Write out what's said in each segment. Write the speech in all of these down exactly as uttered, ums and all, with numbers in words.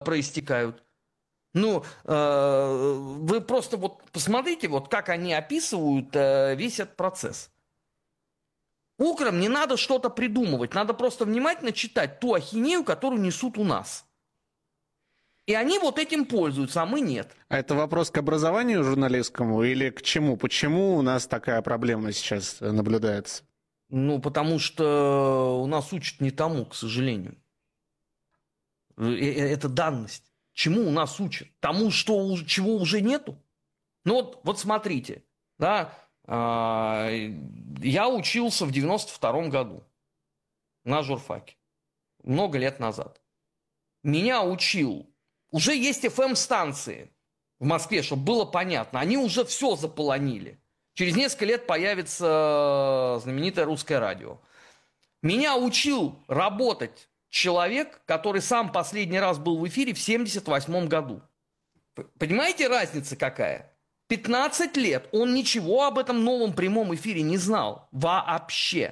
проистекают. Ну, э, вы просто вот посмотрите, вот как они описывают э, весь этот процесс. Украм не надо что-то придумывать, надо просто внимательно читать ту ахинею, которую несут у нас. И они вот этим пользуются, а мы нет. А это вопрос к образованию журналистскому или к чему? Почему у нас такая проблема сейчас наблюдается? Ну, потому что у нас учат не тому, к сожалению. Это данность. Чему у нас учат? Тому, что, чего уже нету? Ну вот, вот смотрите, да, я учился в девяносто втором году на журфаке, много лет назад. Меня учил, уже есть эф эм-станции в Москве, чтобы было понятно, они уже все заполонили. Через несколько лет появится знаменитое русское радио. Меня учил работать человек, который сам последний раз был в эфире в семьдесят восьмом году. Понимаете, разница какая? пятнадцать лет он ничего об этом новом прямом эфире не знал. Вообще.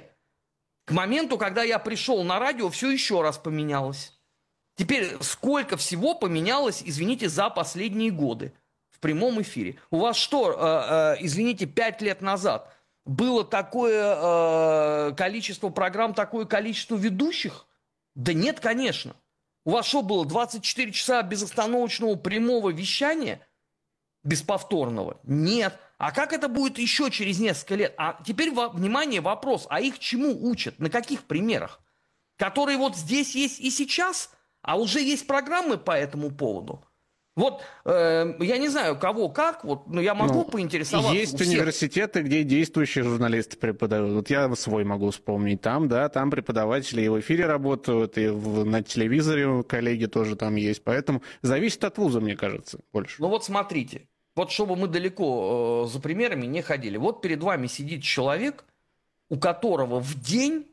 К моменту, когда я пришел на радио, все еще раз поменялось. Теперь сколько всего поменялось, извините, за последние годы в прямом эфире? У вас что, э, э, извините, пять лет назад было такое э, количество программ, такое количество ведущих? Да нет, конечно. У вас что было, двадцать четыре часа безостановочного прямого вещания? Бесповторного? Нет. А как это будет еще через несколько лет? А теперь, внимание, вопрос. А их чему учат? На каких примерах? Которые вот здесь есть и сейчас, а уже есть программы по этому поводу. Вот, э, я не знаю, кого как, вот, но я могу ну, поинтересоваться. Есть университеты, где действующие журналисты преподают. Вот я свой могу вспомнить. Там, да, там преподаватели и в эфире работают, и в, на телевизоре коллеги тоже там есть. Поэтому зависит от вуза, мне кажется, больше. Ну вот смотрите, вот чтобы мы далеко э, за примерами не ходили. Вот перед вами сидит человек, у которого в день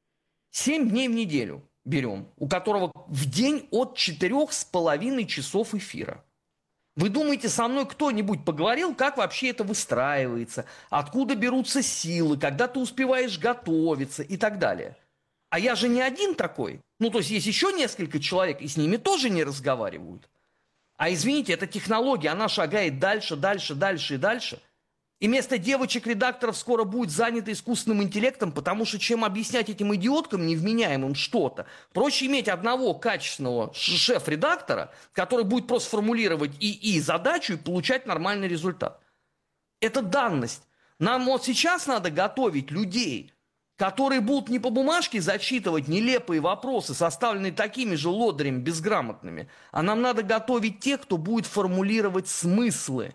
семь дней в неделю берем, у которого в день от четырёх с половиной часов эфира. Вы думаете, со мной кто-нибудь поговорил, как вообще это выстраивается, откуда берутся силы, когда ты успеваешь готовиться и так далее? А я же не один такой. Ну, то есть есть еще несколько человек, и с ними тоже не разговаривают. А извините, эта технология, она шагает дальше, дальше, дальше и дальше. И вместо девочек-редакторов скоро будет занято искусственным интеллектом, потому что чем объяснять этим идиоткам невменяемым что-то, проще иметь одного качественного шеф-редактора, который будет просто формулировать ИИ задачу и получать нормальный результат. Это данность. Нам вот сейчас надо готовить людей, которые будут не по бумажке зачитывать нелепые вопросы, составленные такими же лодырями безграмотными, а нам надо готовить тех, кто будет формулировать смыслы.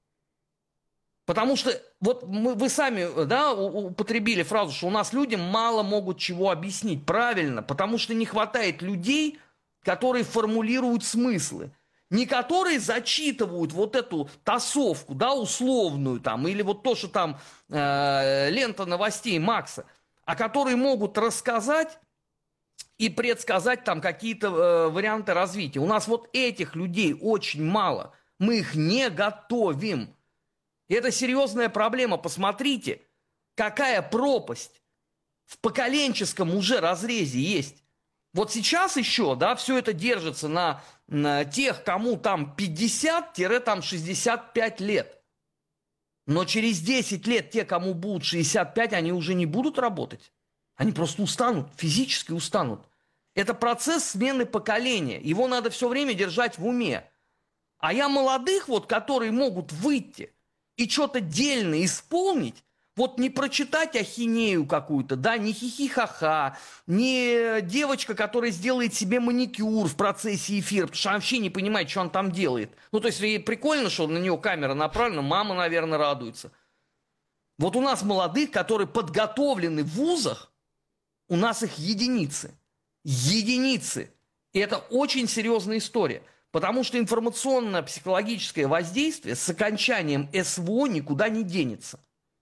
Потому что вот мы, вы сами, да, употребили фразу, что у нас люди мало могут чего объяснить. Правильно, потому что не хватает людей, которые формулируют смыслы. Не которые зачитывают вот эту тасовку, да, условную там, или вот то, что там э, лента новостей Макса, а которые могут рассказать и предсказать там какие-то э, варианты развития. У нас вот этих людей очень мало. Мы их не готовим. И это серьезная проблема. Посмотрите, какая пропасть в поколенческом уже разрезе есть. Вот сейчас еще, да, все это держится на, на тех, кому там пятьдесят-шестьдесят пять лет. Но через десять лет те, кому будут шестьдесят пять, они уже не будут работать. Они просто устанут, физически устанут. Это процесс смены поколения. Его надо все время держать в уме. А я молодых, вот, которые могут выйти и что-то дельно исполнить, вот не прочитать ахинею какую-то, да, не хихи-ха-ха, не девочка, которая сделает себе маникюр в процессе эфира, потому что она вообще не понимает, что он там делает. Ну, то есть, ей прикольно, что на нее камера направлена, мама, наверное, радуется. Вот у нас молодых, которые подготовлены в вузах, у нас их единицы. Единицы. И это очень серьезная история. Потому что информационно-психологическое воздействие с окончанием эс вэ о никуда не денется.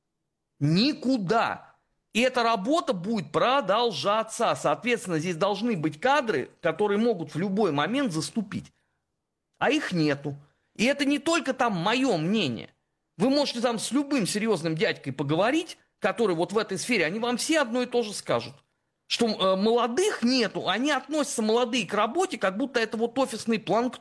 Никуда. И эта работа будет продолжаться. Соответственно, здесь должны быть кадры, которые могут в любой момент заступить. А их нету. И это не только там мое мнение. Вы можете там с любым серьезным дядькой поговорить, который вот в этой сфере, они вам все одно и то же скажут. Что э, молодых нету, они относятся молодые к работе, как будто это вот офисный планктон.